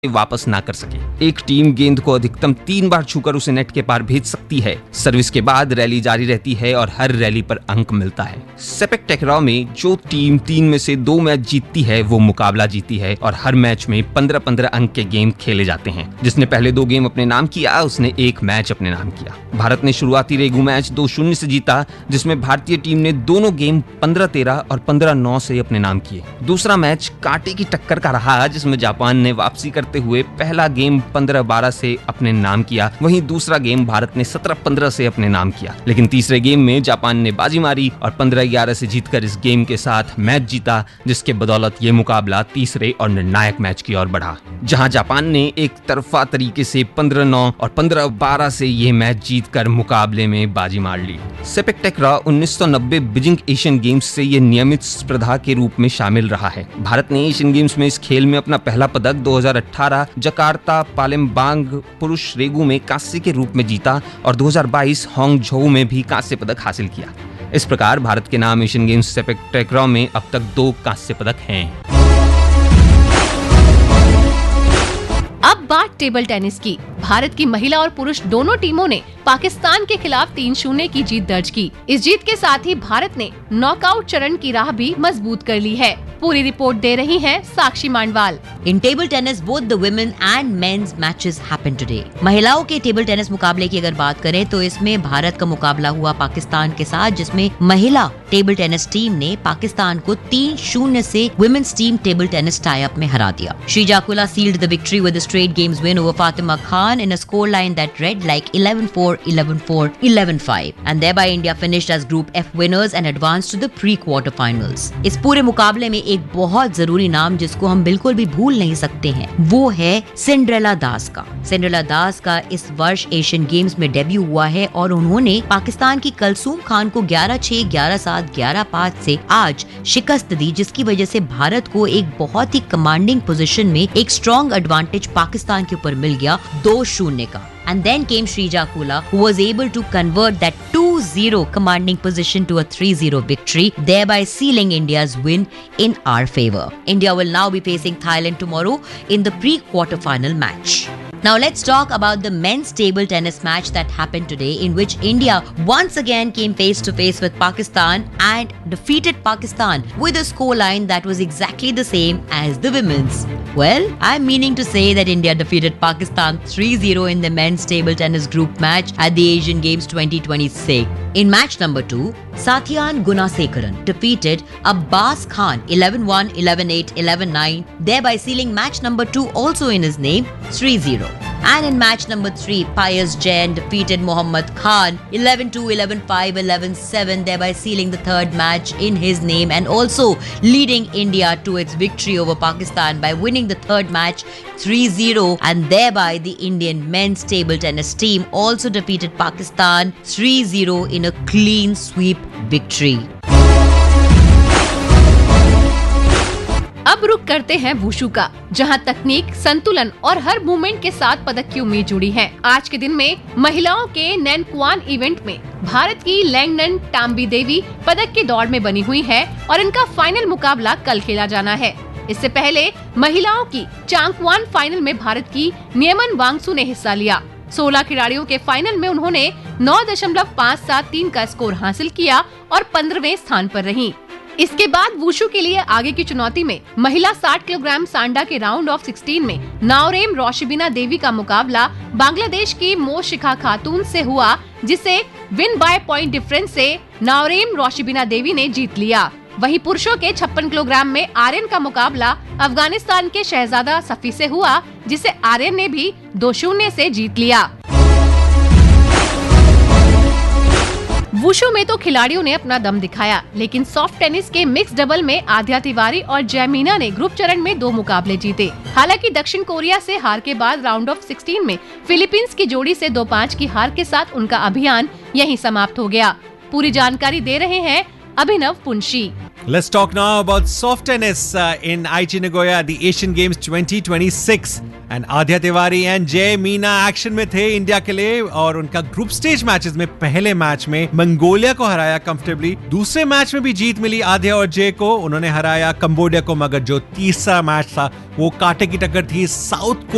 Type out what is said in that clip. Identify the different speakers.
Speaker 1: वापस ना कर सके। एक टीम गेंद को अधिकतम 3 बार छूकर उसे नेट के पार भेज सकती है। सर्विस के बाद रैली जारी रहती है और हर रैली पर अंक मिलता है। सेपक टकराव में जो टीम 3 में से 2 मैच जीतती है वो मुकाबला जीती है और हर मैच में 15-15 अंक के गेम खेले जाते हैं। जिसने पहले 2 गेम अपने नाम किया उसने 1 मैच अपने नाम किया। भारत ने शुरुआती रेगू मैच 2-0 से जीता, जिसमें भारतीय टीम ने दोनों गेम 15-13 और 15-9 से अपने नाम किए। दूसरा मैच कांटे की टक्कर का रहा, जिसमें जापान ने वापसी करते हुए पहला गेम 15-12 से अपने नाम किया, वहीं दूसरा गेम भारत ने 17-15 से अपने नाम किया। लेकिन तीसरे गेम में जापान ने बाजी मारी और 15-11 से जीतकर इस गेम के साथ मैच जीता, जिसके बदौलत ये मुकाबला तीसरे और निर्णायक मैच की ओर बढ़ा, जहां जापान ने एक तरफा तरीके से 15-9 और 15-12 से ये मैच जीतकर मुकाबले में बाजी मार ली। सेपक टकराव 1990 बीजिंग एशियन गेम्स से ये नियमित स्पर्धा के रूप में शामिल रहा है। भारत ने एशियन गेम्स में इस खेल में अपना पहला पदक 2018 जकार्ता पालेम्बांग पुरुष रेगू में कांस्य के रूप में जीता और 2022 हांगझोउ में भी कांस्य पदक हासिल किया। इस प्रकार भारत के नाम एशियन गेम्स सेपक टकराव में अब तक 2 कांस्य पदक हैं।
Speaker 2: अब बात टेबल टेनिस की। भारत की महिला और पुरुष दोनों टीमों ने पाकिस्तान के खिलाफ 3-0 की जीत दर्ज की। इस जीत के साथ ही भारत ने नॉकआउट चरण की राह भी मजबूत कर ली है। पूरी रिपोर्ट दे रही हैं साक्षी मांडवाल।
Speaker 3: इन table tennis both the women and mains matches happened today. महिलाओं के टेबल टेनिस मुकाबले की अगर बात करें तो इसमें भारत का मुकाबला हुआ पाकिस्तान के साथ, जिसमें महिला टेबल टेनिस टीम ने पाकिस्तान को 3-0 से women's team table tennis tie up में हरा दिया। श्रीजाकुला sealed the victory with a straight games win over Fatima Khan in a scoreline that read like 11-4, 11-4, 11-5, and thereby India finished as Group F winners and advanced to the pre-quarter finals. इस पूरे मुकाबले में एक बहुत जरूरी नाम जिसको हम बिल्कुल भी भूल नहीं सकते हैं, वो है सिंड्रेला दास का। सिंड्रेला दास का इस वर्ष एशियन गेम्स में डेब्यू हुआ है और उन्होंने पाकिस्तान की कलसूम खान को 11-6, 11-7, 11-5 से आज शिकस्त दी, जिसकी वजह से भारत को एक बहुत ही कमांडिंग पोजीशन में एक स्ट्रॉन्ग एडवांटेज पाकिस्तान के ऊपर मिल गया 2-0 का। And then came Srijakula, who was able to convert that 2-0 commanding position to a 3-0 victory, thereby sealing India's win in our favor. India will now be facing Thailand tomorrow in the pre-quarter-final match. Now let's talk about the men's table tennis match that happened today, in which India once again came face to face with Pakistan and defeated Pakistan with a scoreline that was exactly the same as the women's. Well, I'm meaning to say that India defeated Pakistan 3-0 in the men's table tennis group match at the Asian Games 2026. In match number 2, Satyan Gunasekaran defeated Abbas Khan 11-1, 11-8, 11-9, thereby sealing match number 2 also in his name 3-0. And in match number 3, Pius Jain defeated Muhammad Khan 11-2, 11-5, 11-7, thereby sealing the third match in his name and also leading India to its victory over Pakistan by winning the third match 3-0, and thereby the Indian men's table tennis team also defeated Pakistan 3-0 in a clean sweep victory.
Speaker 2: अब रुक करते हैं wushu का, जहां तकनीक, संतुलन और हर movement के साथ पदक की उम्मीद जुड़ी है। आज के दिन में महिलाओं के नैनक्वान इवेंट में भारत की लैंगनन टाम्बी देवी पदक की दौड़ में बनी हुई है और इनका फाइनल मुकाबला कल खेला जाना है। इससे पहले महिलाओं की चांगक्वान फाइनल में भारत की नियमन वांगसु ने हिस्सा लिया। 16 खिलाड़ियों के फाइनल में उन्होंने 9.573 का स्कोर हासिल किया और 15वें स्थान पर रहीं। इसके बाद वुशु के लिए आगे की चुनौती में महिला 60 किलोग्राम सांडा के राउंड ऑफ 16 में नाओरेम रोशिबिना देवी का मुकाबला बांग्लादेश की मोशिखा खातून से हुआ, जिसे विन बाय पॉइंट डिफरेंस से नाओरेम रोशिबिना देवी ने जीत लिया। वहीं पुरुषों के 56 किलोग्राम में आर्यन का मुकाबला अफगानिस्तान के शहजादा सफी से हुआ, जिसे आर्यन ने भी 2-0 से जीत लिया। वुशु में तो खिलाड़ियों ने अपना दम दिखाया, लेकिन सॉफ्ट टेनिस के मिक्स डबल में आद्या तिवारी और जैमीना ने ग्रुप चरण में 2 मुकाबले जीते। हालांकि दक्षिण कोरिया से हार के बाद राउंड ऑफ 16 में फिलीपींस की जोड़ी से 2-5 की हार के साथ उनका अभियान यहीं समाप्त हो गया। पूरी जानकारी दे रहे हैं अभिनव Punshi.
Speaker 4: Let's talk now about soft tennis in Aichi Nagoya at the Asian Games 2026. And Adya Tiwari and Jay Meena action में थे इंडिया के लिए और उनका ग्रुप स्टेज मैचेस में पहले मैच में मंगोलिया को हराया कंफर्टेबली। दूसरे मैच में भी जीत मिली आद्या और जय को, उन्होंने हराया कंबोडिया को, मगर जो तीसरा मैच था वो कांटे की टक्कर थी। साउथ